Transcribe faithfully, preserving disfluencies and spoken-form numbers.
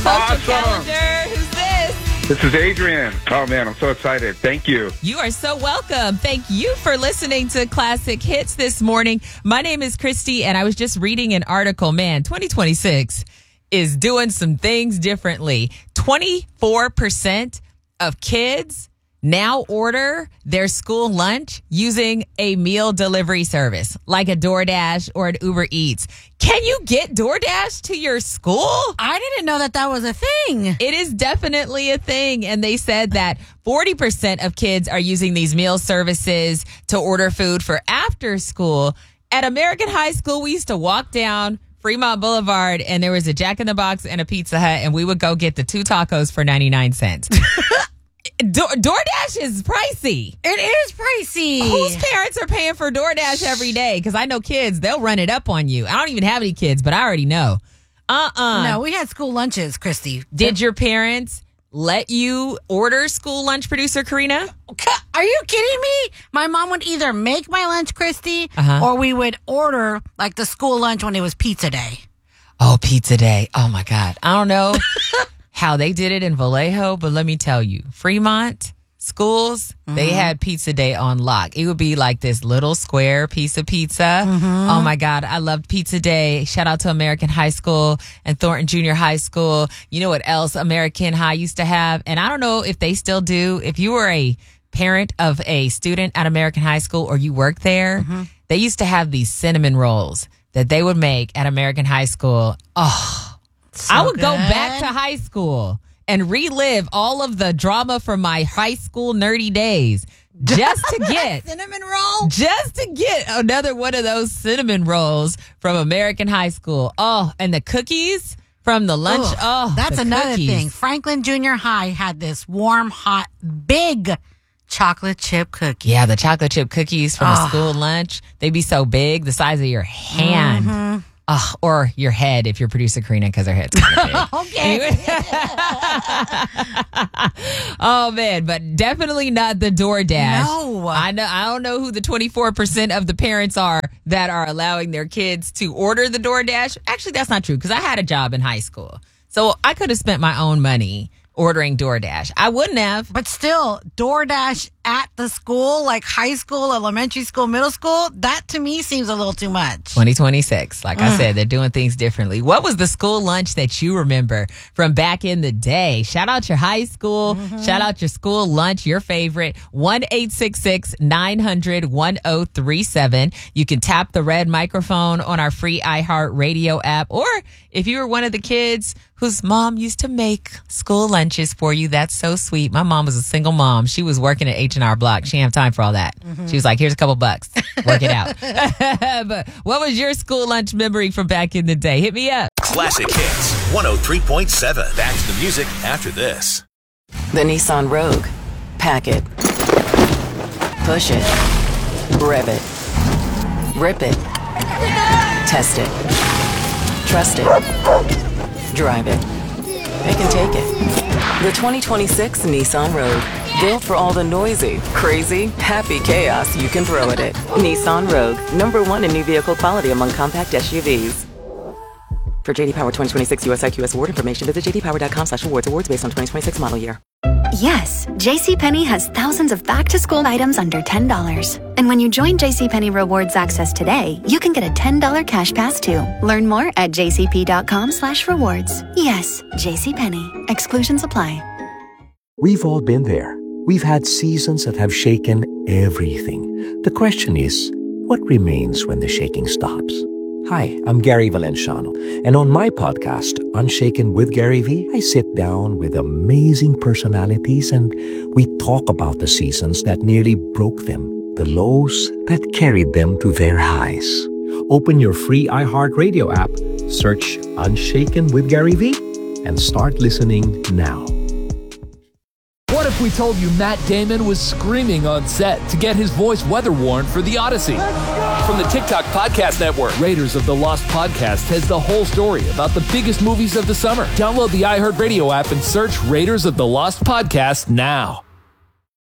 social awesome. calendar. Who's this? This is Adrian. Oh, man, I'm so excited. Thank you. You are so welcome. Thank you for listening to Classic Hits this morning. My name is Christy, and I was just reading an article. Man, twenty twenty-six is doing some things differently. twenty-four percent of kids now order their school lunch using a meal delivery service like a DoorDash or an Uber Eats. Can you get DoorDash to your school? I didn't know that that was a thing. It is definitely a thing. And they said that forty percent of kids are using these meal services to order food for after school. At American High School, we used to walk down Fremont Boulevard and there was a Jack in the Box and a Pizza Hut, and we would go get the two tacos for ninety-nine cents. Do- DoorDash is pricey. It is pricey. Whose parents are paying for DoorDash every day? Because I know kids, they'll run it up on you. I don't even have any kids, but I already know. Uh-uh. No, we had school lunches, Christy. Did your parents let you order school lunch, producer Karina? Are you kidding me? My mom would either make my lunch, Christy, Uh-huh. or we would order like the school lunch when it was pizza day. Oh, pizza day. Oh, my God. I don't know how they did it in Vallejo, but let me tell you, Fremont schools, mm-hmm. they had pizza day on lock. It would be like this little square piece of pizza. Mm-hmm. Oh my God, I loved pizza day. Shout out to American High School and Thornton Junior High School. You know what else American High used to have? And I don't know if they still do. If you were a parent of a student at American High School or you work there, mm-hmm. they used to have these cinnamon rolls that they would make at American High School. Oh, So I would good. go back to high school and relive all of the drama from my high school nerdy days just to get cinnamon roll, just to get another one of those cinnamon rolls from American High School. Oh, and the cookies from the lunch. Ugh, oh, that's another cookies. thing. Franklin Junior High had this warm, hot, big chocolate chip cookie. Yeah, the chocolate chip cookies from oh. the school lunch. They'd be so big, the size of your hand. Mm-hmm. Oh, or your head if you're producer Karina, because her head's kind of big. Okay. Anyway. Oh man, but definitely not the DoorDash. No, I know. I don't know who the twenty-four percent of the parents are that are allowing their kids to order the DoorDash. Actually, that's not true because I had a job in high school, so I could have spent my own money ordering DoorDash. I wouldn't have. But still, DoorDash at the school, like high school, elementary school, middle school, that to me seems a little too much. twenty twenty-six, like mm. I said, they're doing things differently. What was the school lunch that you remember from back in the day? Shout out your high school. Mm-hmm. Shout out your school lunch, your favorite. one eight six six nine hundred one oh three seven. You can tap the red microphone on our free iHeartRadio app. Or if you were one of the kids whose mom used to make school lunches for you, that's so sweet. My mom was a single mom. She was working at H and R Block. She didn't have time for all that. Mm-hmm. She was like, here's a couple bucks. Work it out. But what was your school lunch memory from back in the day? Hit me up. Classic Hits one oh three point seven. Back to the music after this. The Nissan Rogue. Pack it. Push it. Rev it. Rip it. Test it. Trust it. Drive it. They can take it. The twenty twenty-six Nissan Rogue. Built for all the noisy, crazy, happy chaos you can throw at it. Nissan Rogue. Number one in new vehicle quality among compact S U Vs. For J D Power twenty twenty-six U S I Q S award information, visit jdpower.com slash awards. Awards based on twenty twenty-six model year. Yes, JCPenney has thousands of back-to-school items under ten dollars. And when you join JCPenney Rewards Access today, you can get a ten dollars cash pass too. Learn more at jcp.com slash rewards. Yes, JCPenney. Exclusions apply. We've all been there. We've had seasons that have shaken everything. The question is, what remains when the shaking stops? Hi, I'm Gary Valenciano, and on my podcast, Unshaken with Gary V, I sit down with amazing personalities and we talk about the seasons that nearly broke them, the lows that carried them to their highs. Open your free iHeartRadio app, search Unshaken with Gary V, and start listening now. What if we told you Matt Damon was screaming on set to get his voice weather-worn for The Odyssey? From the TikTok Podcast Network, Raiders of the Lost Podcast has the whole story about the biggest movies of the summer. Download the iHeartRadio app and search Raiders of the Lost Podcast now.